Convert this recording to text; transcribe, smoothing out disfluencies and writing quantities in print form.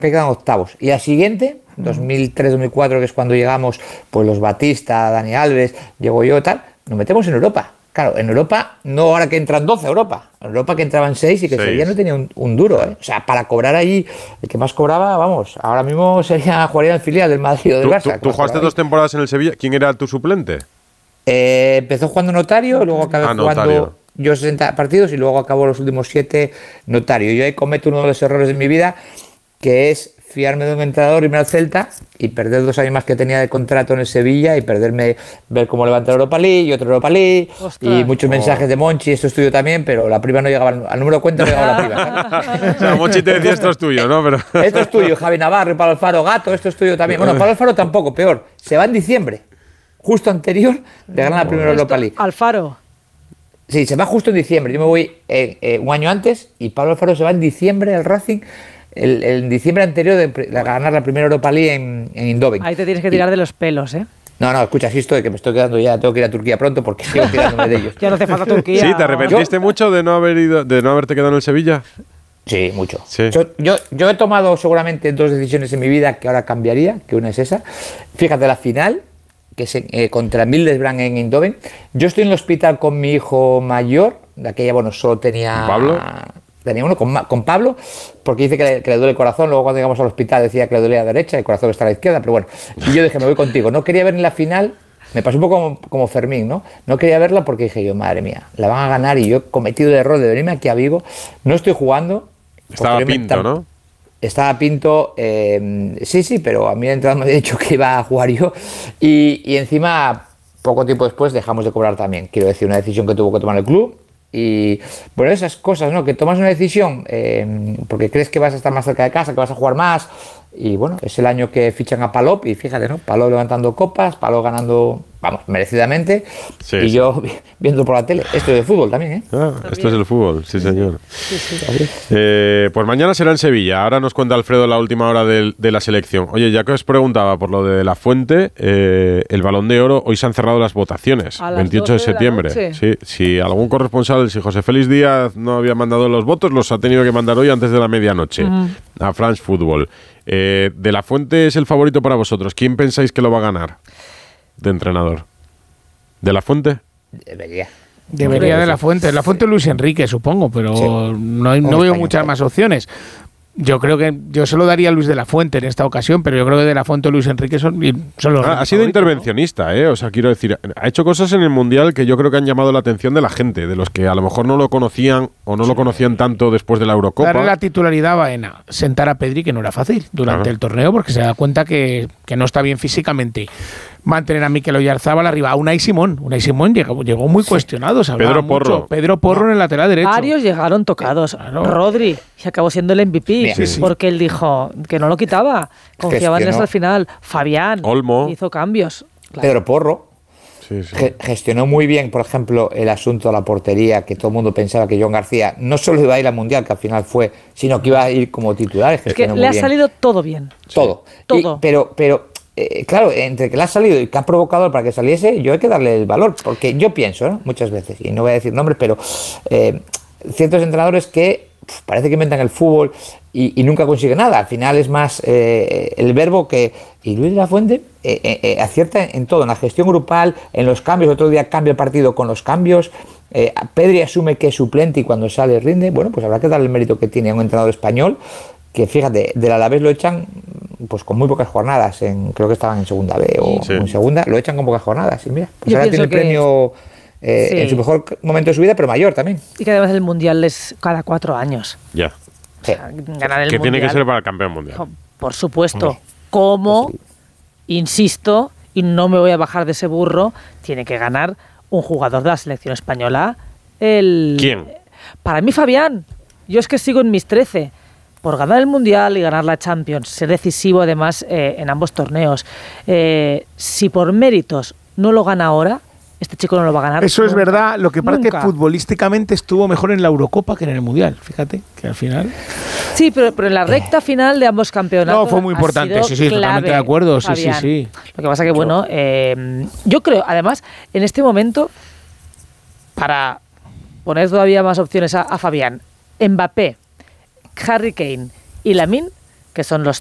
quedan octavos. Y al siguiente, 2003-2004, que es cuando llegamos, pues los Batista, Dani Alves, llego yo, tal, nos metemos en Europa. Claro, en Europa, no ahora que entran 12 a Europa, en Europa que entraban 6 y que Sevilla no tenía un duro, ¿eh? O sea, para cobrar allí, el que más cobraba, vamos, ahora mismo jugaría en el filial del Madrid o del Barça. ¿Tú jugaste 2 temporadas en el Sevilla? ¿Quién era tu suplente? Empezó jugando Notario, luego acabé jugando Notario. yo 60 partidos y luego acabó los últimos 7 Notario. Yo ahí cometo uno de los errores de mi vida, que es fiarme de un entrenador, irme al Celta y perder 2 años más que tenía de contrato en el Sevilla y perderme, ver cómo levantar Europa League y otra Europa League. ¡Ostras! Y muchos mensajes de Monchi, esto es tuyo también, pero la prima no llegaba, al número de cuenta no llegaba la prima, ¿sabes? O sea, Monchi te decía esto es tuyo, ¿no? Pero... Esto es tuyo, Javi Navarro, Pablo Alfaro, Gato, esto es tuyo también. Bueno, Pablo Alfaro tampoco, peor, se va en diciembre, justo anterior de ganar la primera Europa League. Alfaro. Sí, se va justo en diciembre, yo me voy un año antes y Pablo Alfaro se va en diciembre al Racing. El diciembre anterior de ganar la primera Europa League en Eindhoven. Ahí te tienes que tirar de los pelos, ¿eh? No, escucha, así estoy, que me estoy quedando ya, tengo que ir a Turquía pronto porque sigo tirándome de ellos. Ya no hace falta Turquía. ¿Sí? ¿Te arrepentiste mucho de no haberte quedado en el Sevilla? Sí, mucho. Sí. Yo he tomado seguramente 2 decisiones en mi vida que ahora cambiaría, que una es esa. Fíjate, la final, que es contra Middlesbrough en Eindhoven. Yo estoy en el hospital con mi hijo mayor, de aquella, bueno, solo tenía... ¿Pablo? Tenía uno con Pablo, porque dice que le duele el corazón. Luego cuando llegamos al hospital decía que le dolía a la derecha, el corazón está a la izquierda, pero bueno. Y yo dije, me voy contigo. No quería ver ni la final, me pasó un poco como Fermín, ¿no? No quería verla porque dije yo, madre mía, la van a ganar y yo he cometido el error de venirme aquí a Vigo. No estoy jugando. Estaba Pinto, ¿no? Estaba Pinto, sí, pero a mí el entrenador me había dicho que iba a jugar yo. Y encima, poco tiempo después, dejamos de cobrar también. Quiero decir, una decisión que tuvo que tomar el club. Y bueno, esas cosas, ¿no? Que tomas una decisión porque crees que vas a estar más cerca de casa, que vas a jugar más. Y bueno, es el año que fichan a Palop y fíjate, ¿no? Palop levantando copas, Palop ganando, vamos, merecidamente. Sí, y yo viendo por la tele. Esto es de fútbol también, ¿eh? Esto es el fútbol, sí, señor. Sí. Pues mañana será en Sevilla. Ahora nos cuenta Alfredo la última hora de la selección. Oye, ya que os preguntaba por lo de La Fuente, el Balón de Oro, hoy se han cerrado las votaciones, 28 de septiembre. Sí, si algún corresponsal, si José Félix Díaz no había mandado los votos, los ha tenido que mandar hoy antes de la medianoche a France Football. De La Fuente es el favorito para vosotros. ¿Quién pensáis que lo va a ganar de entrenador? ¿De La Fuente? Debería de La Fuente. La Fuente Luis Enrique, supongo, pero sí. no veo muchas más opciones. Yo creo que yo se lo daría a Luis de la Fuente en esta ocasión, pero yo creo que de la Fuente o Luis Enrique son los ha sido intervencionista, ¿no? O sea, quiero decir, ha hecho cosas en el Mundial que yo creo que han llamado la atención de la gente, de los que a lo mejor no lo conocían o no lo conocían tanto después de la Eurocopa. Darle la titularidad a Baena, sentar a Pedri, que no era fácil durante el torneo, porque se da cuenta que no está bien físicamente. Mantener a Mikel Oyarzabal arriba. A Unai Simón llegó muy cuestionado. Pedro Porro en el lateral derecho. Varios llegaron tocados. Claro. Rodri, y acabó siendo el MVP, porque él dijo que no lo quitaba. Confiaba en eso al final. Fabián Olmo hizo cambios. Claro. Pedro Porro gestionó muy bien, por ejemplo, el asunto de la portería, que todo el mundo pensaba que John García no solo iba a ir al Mundial, que al final fue, sino que iba a ir como titular. Es que le ha salido todo bien. Todo. Pero claro, entre que le ha salido y que ha provocado para que saliese, yo hay que darle el valor, porque yo pienso, ¿no? Muchas veces, y no voy a decir nombres, pero ciertos entrenadores que parece que inventan el fútbol y nunca consiguen nada. Al final es más el verbo que... Y Luis de la Fuente acierta en todo, en la gestión grupal, en los cambios. Otro día cambia el partido con los cambios. Pedri asume que es suplente y cuando sale rinde. Bueno, pues habrá que darle el mérito que tiene a un entrenador español que, fíjate, del Alavés lo echan pues con muy pocas jornadas. Creo que estaban en segunda B o en segunda. Lo echan con pocas jornadas. Y mira, pues ahora tiene el premio... en su mejor momento de su vida, pero mayor también. Y que además el Mundial es cada 4 años. Ya. O sea, ganar el que Mundial, tiene que ser para el campeón mundial. Por supuesto. Como, insisto, y no me voy a bajar de ese burro, tiene que ganar un jugador de la selección española. ¿Quién? Para mí, Fabián. Yo es que sigo en mis 13. Por ganar el Mundial y ganar la Champions, ser decisivo además en ambos torneos. Si por méritos no lo gana ahora, este chico no lo va a ganar. Eso es verdad. Lo que pasa es que futbolísticamente estuvo mejor en la Eurocopa que en el Mundial. Fíjate que al final... Sí, pero en la recta final de ambos campeonatos... No, fue muy importante. Sí, clave, totalmente de acuerdo. Fabián. Sí. Lo que pasa que, bueno, yo creo, además, en este momento, para poner todavía más opciones a Fabián, Mbappé, Harry Kane y Lamine que son los